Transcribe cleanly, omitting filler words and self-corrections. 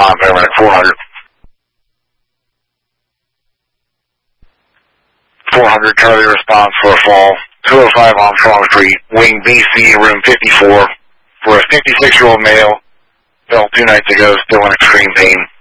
respond, paramedic 400. 400, Charlie response for a fall. 205 Armstrong Street, wing BC, room 54, for a 56-year-old male. Fell 2 nights ago, still in extreme pain.